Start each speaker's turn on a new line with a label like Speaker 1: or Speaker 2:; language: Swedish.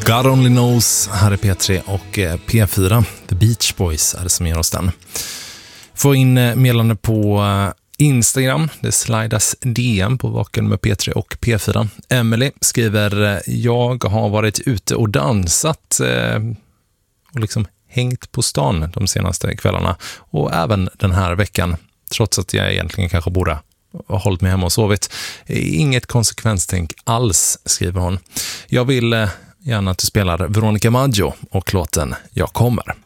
Speaker 1: God Only Knows, här är P3 och P4. The Beach Boys är det som ger oss den. Få in meddelande på Instagram. Det slidas DM på Vaken med P3 och P4. Emily skriver: jag har varit ute och dansat och liksom hängt på stan de senaste kvällarna och även den här veckan, trots att jag egentligen kanske borde ha hållit mig hemma och sovit. Inget konsekvenstänk alls, skriver hon. Jag vill gärna att du spelar Veronica Maggio och låten Jag kommer.